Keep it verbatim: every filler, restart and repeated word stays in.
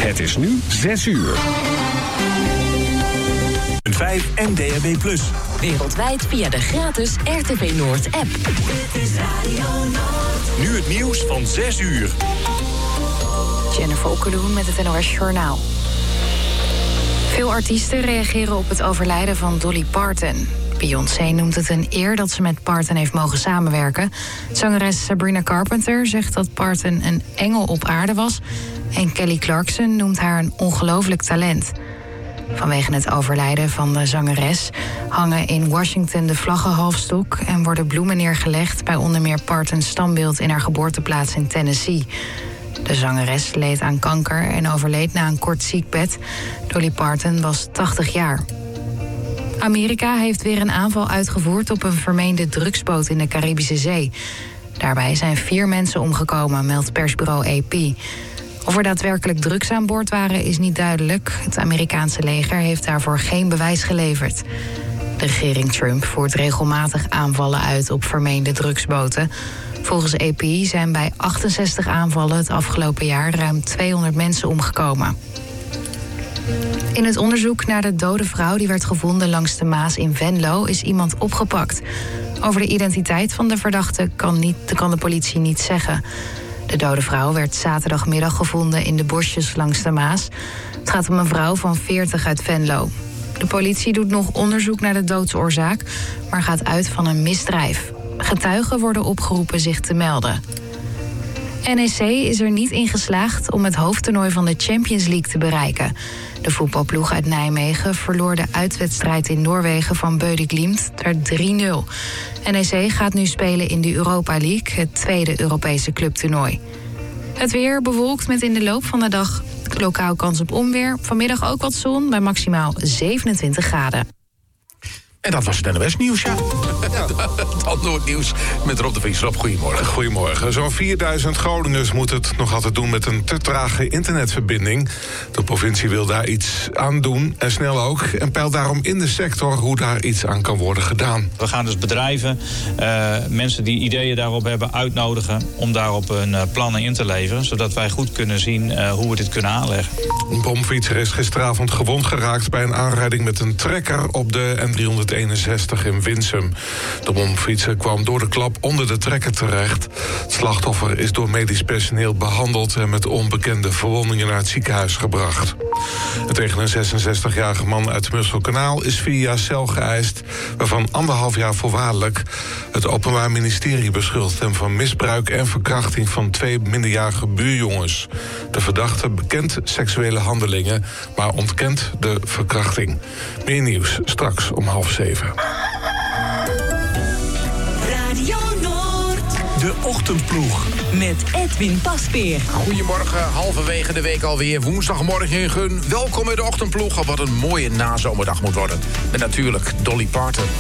Het is nu zes uur. vijf en D H B plus. Wereldwijd via de gratis R T V Noord app. Dit is Radio Noord. Nu het nieuws van zes uur. Jennifer Okkeloen met het N O S Journaal. Veel artiesten reageren op het overlijden van Dolly Parton. Beyoncé noemt het een eer dat ze met Parton heeft mogen samenwerken. Zangeres Sabrina Carpenter zegt dat Parton een engel op aarde was. En Kelly Clarkson noemt haar een ongelooflijk talent. Vanwege het overlijden van de zangeres hangen in Washington de vlaggen halfstok en worden bloemen neergelegd bij onder meer Partons standbeeld in haar geboorteplaats in Tennessee. De zangeres leed aan kanker en overleed na een kort ziekbed. Dolly Parton was tachtig jaar. Amerika heeft weer een aanval uitgevoerd op een vermeende drugsboot in de Caribische Zee. Daarbij zijn vier mensen omgekomen, meldt persbureau A P. Of er daadwerkelijk drugs aan boord waren is niet duidelijk. Het Amerikaanse leger heeft daarvoor geen bewijs geleverd. De regering Trump voert regelmatig aanvallen uit op vermeende drugsboten. Volgens A P zijn bij achtenzestig aanvallen het afgelopen jaar ruim tweehonderd mensen omgekomen. In het onderzoek naar de dode vrouw die werd gevonden langs de Maas in Venlo is iemand opgepakt. Over de identiteit van de verdachte kan, niet, kan de politie niet zeggen. De dode vrouw werd zaterdagmiddag gevonden in de bosjes langs de Maas. Het gaat om een vrouw van veertig uit Venlo. De politie doet nog onderzoek naar de doodsoorzaak, maar gaat uit van een misdrijf. Getuigen worden opgeroepen zich te melden. N E C is er niet in geslaagd om het hoofdtoernooi van de Champions League te bereiken. De voetbalploeg uit Nijmegen verloor de uitwedstrijd in Noorwegen van Bøde Glimt ter drie nul. N E C gaat nu spelen in de Europa League, het tweede Europese clubtoernooi. Het weer bewolkt met in de loop van de dag lokaal kans op onweer. Vanmiddag ook wat zon bij maximaal zevenentwintig graden. En dat was het N O S-nieuws, ja. ja. Dan door het nieuws met Rob de Vries. Rob, goedemorgen. Goedemorgen. Zo'n vierduizend Groningers moet het nog altijd doen met een te trage internetverbinding. De provincie wil daar iets aan doen, en snel ook. En peilt daarom in de sector hoe daar iets aan kan worden gedaan. We gaan dus bedrijven, uh, mensen die ideeën daarop hebben, uitnodigen om daarop hun uh, plannen in te leveren. Zodat wij goed kunnen zien uh, hoe we dit kunnen aanleggen. Een bomfietser is gisteravond gewond geraakt bij een aanrijding met een trekker op de N driehonderdeenenzestig in Winsum. De bomfietser kwam door de klap onder de trekker terecht. Het slachtoffer is door medisch personeel behandeld en met onbekende verwondingen naar het ziekenhuis gebracht. En tegen een zesenzestigjarige man uit Musselkanaal is vier jaar cel geëist, waarvan anderhalf jaar voorwaardelijk. Het Openbaar Ministerie beschuldigt hem van misbruik en verkrachting van twee minderjarige buurjongens. De verdachte bekent seksuele handelingen, maar ontkent de verkrachting. Meer nieuws straks om half zeven. Radio Noord. De Ochtendploeg. Met Edwin Paspeer. Goedemorgen, halverwege de week alweer. Woensdagmorgen in Gun. Welkom in de Ochtendploeg op wat een mooie nazomerdag moet worden. En natuurlijk Dolly Parton.